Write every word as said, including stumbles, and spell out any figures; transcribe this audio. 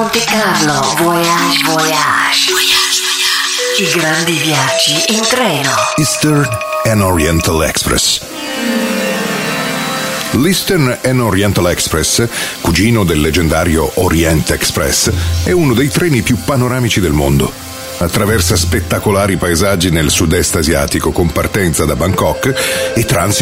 Monte Carlo, voyage, voyage. I grandi viaggi in treno. Eastern and Oriental Express. L'Eastern and Oriental Express, cugino del leggendario Orient Express, è uno dei treni più panoramici del mondo. Attraversa spettacolari paesaggi nel sud-est asiatico con partenza da Bangkok e transita